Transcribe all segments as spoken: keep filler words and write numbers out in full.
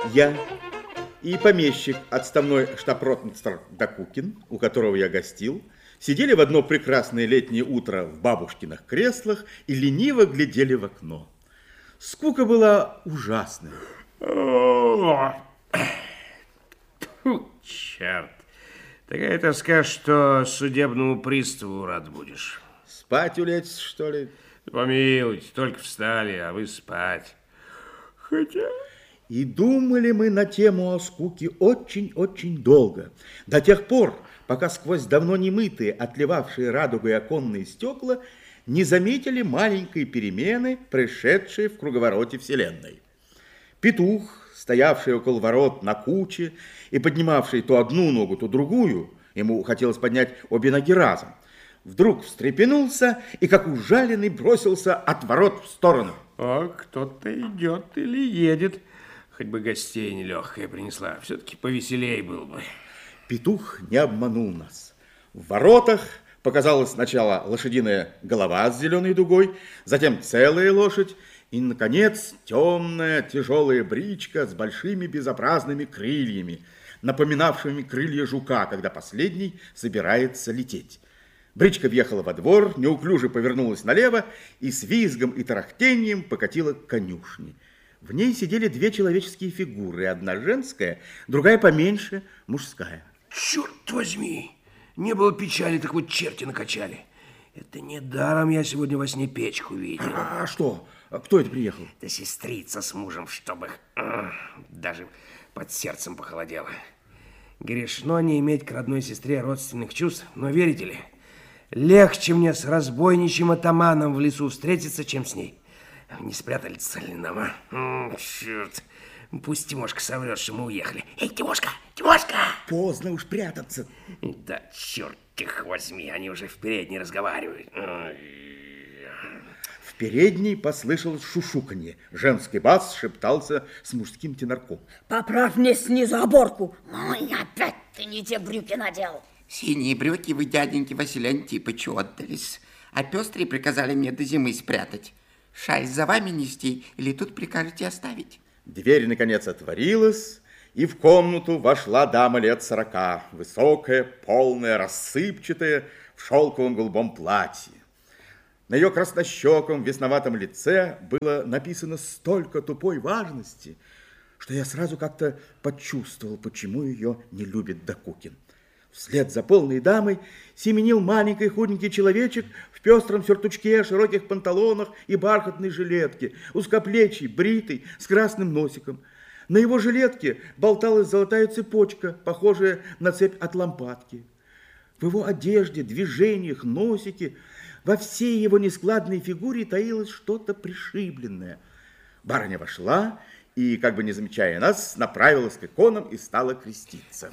Я и помещик, отставной штаб-ротмистр Докукин, у которого я гостил, сидели в одно прекрасное летнее утро в бабушкиных креслах и лениво глядели в окно. Скука была ужасная. Фу, черт. Такая тоска, что судебному приставу рад будешь. Спать улечься, что ли? Помилуйте, только встали, а вы спать. Хотя... И думали мы на тему о скуке очень-очень долго. До тех пор, пока сквозь давно немытые, отливавшие радугой оконные стекла не заметили маленькой перемены, происшедшей в круговороте Вселенной. Петух, стоявший около ворот на куче и поднимавший то одну ногу, то другую, ему хотелось поднять обе ноги разом, вдруг встрепенулся и, как ужаленный, бросился от ворот в сторону. О, кто-то идет или едет. Хоть бы гостей нелегкая принесла. Все-таки повеселей был бы. Петух не обманул нас. В воротах показалась сначала лошадиная голова с зеленой дугой, затем целая лошадь и, наконец, темная тяжелая бричка с большими безобразными крыльями, напоминавшими крылья жука, когда последний собирается лететь. Бричка въехала во двор, неуклюже повернулась налево и с визгом и тарахтением покатила к конюшне. В ней сидели две человеческие фигуры, одна женская, другая поменьше, мужская. Черт возьми! Не было печали, так вот черти накачали. Это недаром я сегодня во сне печку видел. А, а что? Кто это приехал? Да сестрица с мужем, чтобы даже под сердцем похолодело. Грешно не иметь к родной сестре родственных чувств, но верите ли, легче мне с разбойничьим атаманом в лесу встретиться, чем с ней. Не спрятались ли нам, а? М, черт. Пусть Тимошка соврет, что мы уехали. Эй, Тимошка, Тимошка! Поздно уж прятаться. Да, черт их возьми, они уже в передней разговаривают. В передней послышалось шушуканье. Женский бас шептался с мужским тенорком. Поправь мне снизу оборку. Ой, опять ты не те брюки надел. Синие брюки вы дяденьке Василию Антипычу отдались, а пестрые приказали мне до зимы спрятать. Шаль за вами нести или тут прикажете оставить? Дверь, наконец, отворилась, и в комнату вошла дама лет сорока, высокая, полная, рассыпчатая, в шелковом голубом платье. На ее краснощеком, весноватом лице было написано столько тупой важности, что я сразу как-то почувствовал, почему ее не любит Докукин. Вслед за полной дамой семенил маленький худенький человечек в пестром сюртучке, широких панталонах и бархатной жилетке, узкоплечий, бритый, с красным носиком. На его жилетке болталась золотая цепочка, похожая на цепь от лампадки. В его одежде, движениях, носике, во всей его нескладной фигуре таилось что-то пришибленное. Барыня вошла и, как бы не замечая нас, направилась к иконам и стала креститься.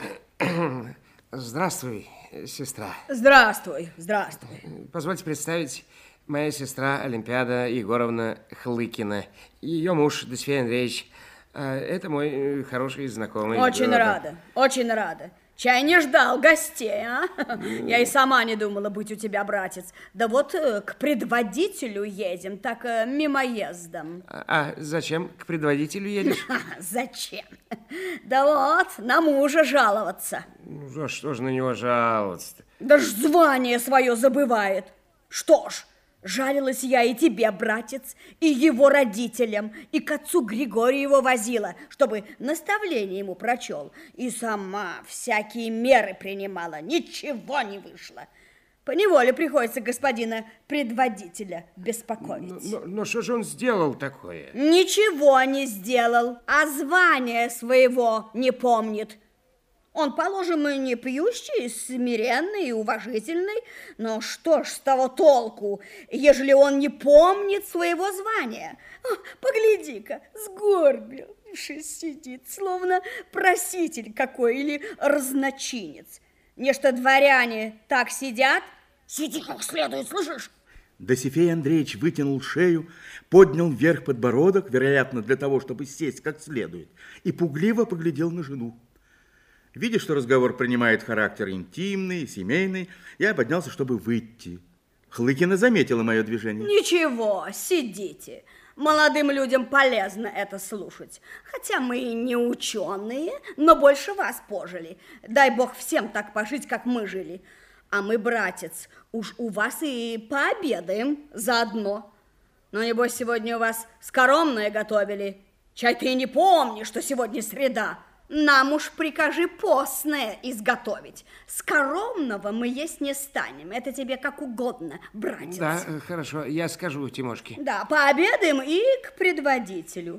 Здравствуй, сестра. Здравствуй, здравствуй. Позвольте представить, моя сестра Олимпиада Егоровна Хлыкина. Ее муж Досифей Андреевич. Это мой хороший знакомый. Очень рада, очень рада. Чай не ждал гостей, а? Я и сама не думала быть у тебя, братец. Да вот к предводителю едем, так мимоездом. А, а зачем к предводителю едешь? Зачем? Да вот, на мужа жаловаться. Ну, за что же на него жаловаться-то? Да ж звание свое забывает. Что ж, жалилась я и тебе, братец, и его родителям, и к отцу Григорию его возила, чтобы наставление ему прочел. И сама всякие меры принимала, ничего не вышло. Поневоле приходится господина предводителя беспокоить. Но, но, но что же он сделал такое? Ничего не сделал, а звания своего не помнит. Он, положим, и не пьющий, смиренный и уважительный, но что ж с того толку, ежели он не помнит своего звания? О, погляди-ка, сгорбившись сидит, словно проситель какой или разночинец. Нечто дворяне так сидят? Сиди как следует, слышишь? Досифей Андреевич вытянул шею, поднял вверх подбородок, вероятно, для того, чтобы сесть как следует, и пугливо поглядел на жену. Видя, что разговор принимает характер интимный, семейный, я поднялся, чтобы выйти. Хлыкина заметила мое движение. Ничего, сидите. Молодым людям полезно это слушать. Хотя мы и не ученые, но больше вас пожили. Дай бог всем так пожить, как мы жили. А мы, братец, уж у вас и пообедаем заодно. Но, небось, сегодня у вас скоромное готовили. Чай ты и не помнишь, что сегодня среда. Нам уж прикажи постное изготовить. Скоромного мы есть не станем. Это тебе как угодно, братец. Да, хорошо, я скажу Тимошке. Да, пообедаем и к предводителю.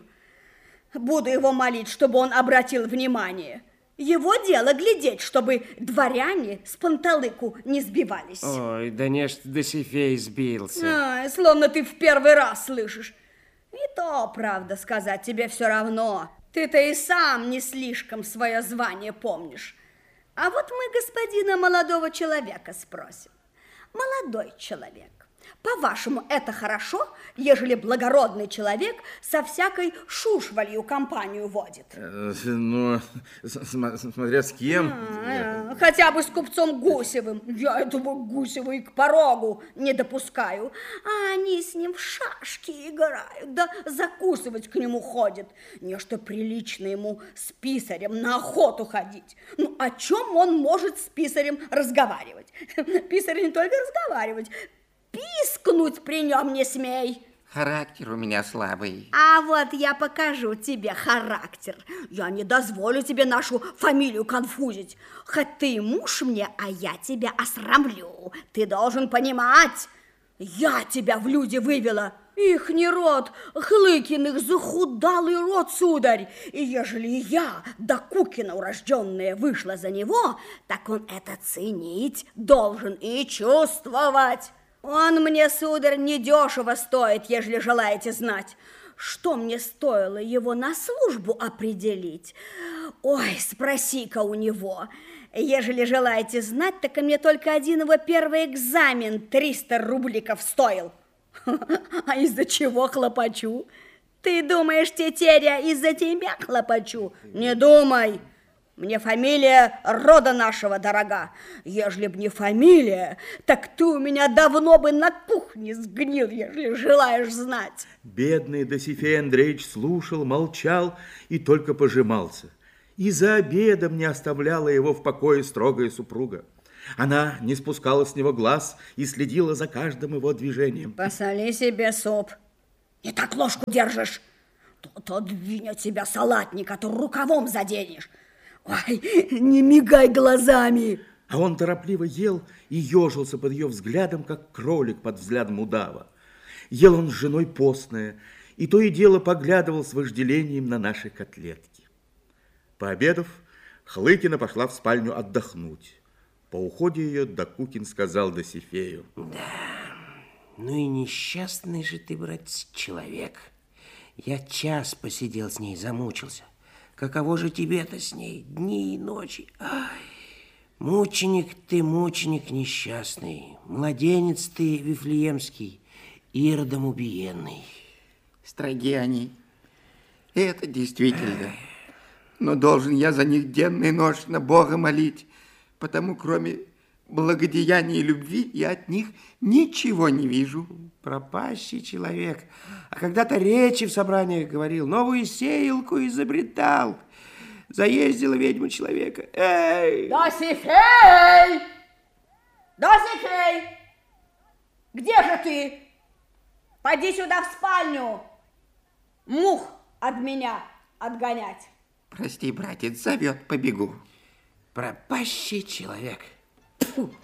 Буду его молить, чтобы он обратил внимание. Его дело глядеть, чтобы дворяне с панталыку не сбивались. Ой, да не ж Досифей сбился. Ай, словно ты в первый раз слышишь. И то, правда сказать, тебе все равно. Ты-то и сам не слишком свое звание помнишь. А вот мы господина молодого человека спросим. Молодой человек, по-вашему, это хорошо, ежели благородный человек со всякой шушвалью компанию водит? Э, Ну, см- смотря с кем. А, хотя бы с купцом Гусевым. Я этого Гусева и к порогу не допускаю. А они с ним в шашки играют, да закусывать к нему ходят. Нечто прилично ему с писарем на охоту ходить. Ну, о чем он может с писарем разговаривать? Писарь не только разговаривать, пискнуть при нем не смей. Характер у меня слабый. А вот я покажу тебе характер. Я не дозволю тебе нашу фамилию конфузить. Хоть ты муж мне, а я тебя осрамлю. Ты должен понимать, я тебя в люди вывела. Ихний род, Хлыкиных, захудалый род, сударь. И ежели я, да Кукина урожденная, вышла за него, так он это ценить должен и чувствовать. Он мне, сударь, недешево стоит, ежели желаете знать. Что мне стоило его на службу определить? Ой, спроси-ка у него. Ежели желаете знать, так и мне только один его первый экзамен триста рубликов стоил. А из-за чего хлопочу? Ты думаешь, тетеря, из-за тебя хлопочу? Не думай. Мне фамилия рода нашего дорога. Ежели б не фамилия, так ты у меня давно бы на кухне сгнил, ежели желаешь знать. Бедный Досифей Андреевич слушал, молчал и только пожимался. И за обедом не оставляла его в покое строгая супруга. Она не спускала с него глаз и следила за каждым его движением. Посоли себе суп. Не так ложку держишь. То-то двинет тебя салатник, а то рукавом заденешь. Ой, не мигай глазами. А он торопливо ел и ежился под ее взглядом, как кролик под взглядом удава. Ел он с женой постное, и то и дело поглядывал с вожделением на наши котлетки. Пообедав, Хлыкина пошла в спальню отдохнуть. По уходе ее Докукин сказал Досифею: Да, ну и несчастный же ты, братец, человек. Я час посидел с ней, замучился. Каково же тебе-то с ней дни и ночи? Ай, мученик ты, мученик несчастный, младенец ты вифлеемский, иродом убиенный. Строги они. Это действительно. Но должен я за них денно и ночно Бога молить, потому кроме благодеяния и любви я от них ничего не вижу. Пропащий человек. А когда-то речи в собраниях говорил, новую сеялку изобретал. Заездила ведьма человека. Эй! Досифей! Досифей! Где же ты? Пойди сюда в спальню. Мух от меня отгонять. Прости, братец, зовет, побегу. Пропащий человек. Тьфу.